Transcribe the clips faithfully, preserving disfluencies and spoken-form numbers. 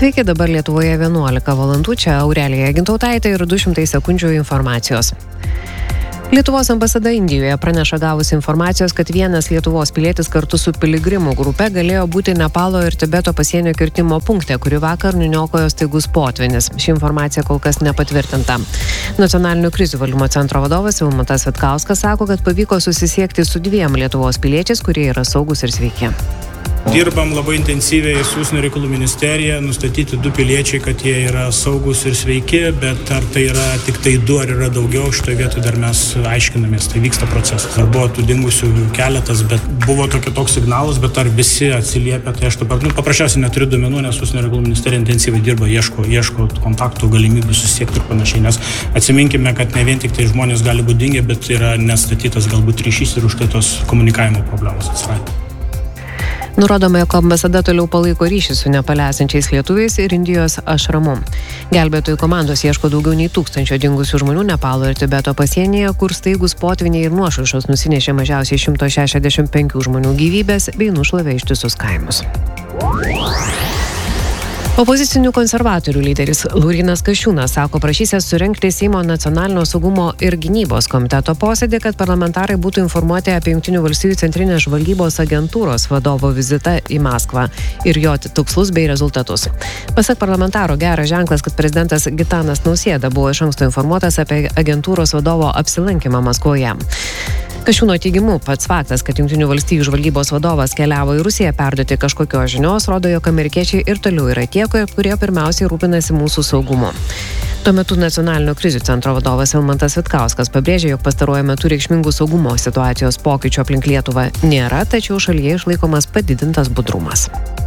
Sveiki, dabar Lietuvoje vienuolika valandų, čia Aurelija Gintautaitė ir du šimtai sekundžių informacijos. Lietuvos ambasada Indijoje praneša gavusi informacijos, kad vienas Lietuvos pilietis kartu su piligrimų grupe galėjo būti Nepalo ir Tibeto pasienio kirtimo punkte, kurį vakar nuniokojo staigus potvynis. Ši informacija kol kas nepatvirtinta. Nacionalinio krizių valdymo centro vadovas Vilmantas Vitkauskas sako, kad pavyko susisiekti su dviem Lietuvos piliečiais, kurie yra saugus ir sveiki. Dirbam labai intensyviai su Užsienio reikalų ministerija, nustatyti du piliečiai, kad jie yra saugus ir sveiki, bet ar tai yra tik tai du, ar yra daugiau, šitoje vietoje dar mes aiškinamės, tai vyksta procesas. Ar buvo tų dingusių keletas, bet buvo tokia toks signalas, bet ar visi atsiliepia, tai aš dabar, nu, paprasčiausiai neturiu duomenų, nes Užsienio reikalų ministerija intensyviai dirba, ieško, ieško kontaktų, galimybių susisiekti ir panašiai, nes atsiminkime, kad ne vien tik tai žmonės gali būti dingę, bet yra nestatytas galbūt ryšys ir už tai tos komunikavimo problemos atsirado. Nurodoma, jog ambasada toliau palaiko ryšį su Nepale esančiais lietuviais ir Indijos ašramu. Gelbėtojų komandos ieško daugiau nei tūkstančio dingusių žmonių Nepalo ir Tibeto pasienyje, kur staigus potvyniai ir nuošliaužos nusinešė mažiausiai šimto šešiasdešimt penkių žmonių gyvybės bei nušlavė ištisus kaimus. Opozicinių konservatorių lyderis Laurynas Kasčiūnas sako prašysęs surengti Seimo nacionalinio saugumo ir gynybos komiteto posėdį, kad parlamentarai būtų informuoti apie Jungtinių valstijų centrinės žvalgybos agentūros vadovo vizitą į Maskvą ir jo tikslus bei rezultatus. Pasak parlamentaro, geras ženklas, kad prezidentas Gitanas Nausėda buvo iš anksto informuotas apie agentūros vadovo apsilankymą Maskvoje. Kasčiūno teigimu, pats faktas, kad Jungtinių valstijų žvalgybos vadovas keliavo į Rusiją perduoti kažkokios žinios, rodo, jog amerikiečiai ir toliau yra tie, kurie pirmiausiai rūpinasi mūsų saugumu. Tuo metu Nacionalinio krizių centro vadovas Vilmantas Vitkauskas pabrėžė, jog pastaruoju metu reikšmingų saugumo situacijos pokyčių aplink Lietuvą nėra, tačiau šalyje išlaikomas padidintas budrumas.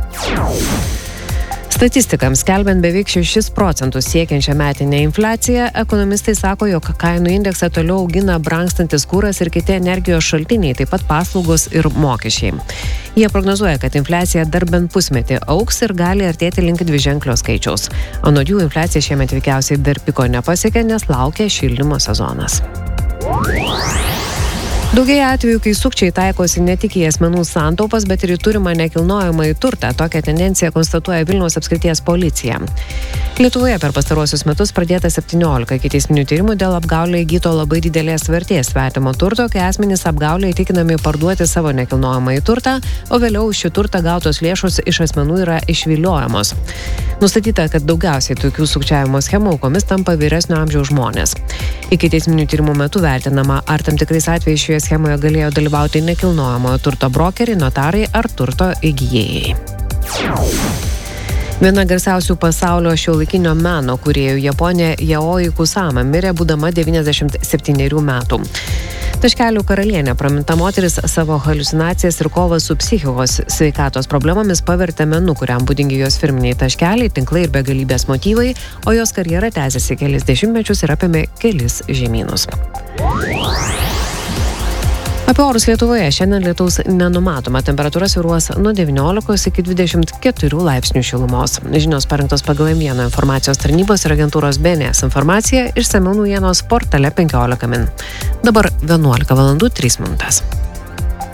Statistikams skelbiant beveik šešis procentus siekiančią metinę infliaciją, ekonomistai sako, jog kainų indeksą toliau augina brangstantis kuras ir kiti energijos šaltiniai, taip pat paslaugos ir mokesčiai. Jie prognozuoja, kad infliacija dar bent pusmetį augs ir gali artėti link dviženklio skaičiaus. Anot jų infliacija šiemet veikiausiai dar piko nepasiekė, nes laukia šildymo sezonas. Daugėja atvejų, kai sukčiai taikosi ne tik į asmenų santaupas, bet ir į turimą nekilnojamąjį turtą. Tokią tendenciją konstatuoja Vilniaus apskrities policija. Lietuvoje per pastaruosius metus pradėta septyniolika ikiteisminių tyrimų dėl apgaulę įgyto labai didelės vertės svetimo turto, kai asmenys apgaulę įtikinami parduoti savo nekilnojamąjį turtą, o vėliau šį turtą gautos lėšos iš asmenų yra išviliojamos. Nustatyta, kad daugiausiai tokių sukčiavimo schemų aukomis tampa vyresnio amžiaus žmonės. Ikiteisminių tyrimų metu vertinama, ar tam tikrais atvejais šioje schemoje galėjo dalyvauti nekilnojamojo turto brokeriai, notarai ar turto įgijėjai. Viena garsiausių pasaulio šiuolaikinio meno kūrėjų Japonė Yaoi Kusama mirė būdama devyniasdešimt septynerių metų. Taškelių karalienė, praminta moteris, savo haliucinacijas ir kovą su psichikos sveikatos problemomis pavertė menu, kuriam būdingi jos firminiai taškeliai, tinklai ir begalybės motyvai, o jos karjera tęsiasi kelis dešimtmečius ir apėmė kelis žemynus. Apie orus Lietuvoje šiandien lietaus nenumatoma, temperatūra svyruos nuo devyniolikos iki dvidešimt keturių laipsnių šilumos. Žinios parengtos pagal M vienas informacijos tarnybos ir agentūros B N S informacija, išsamiau naujienos portale penkiolika min. Dabar vienuolika valandų trys minutės.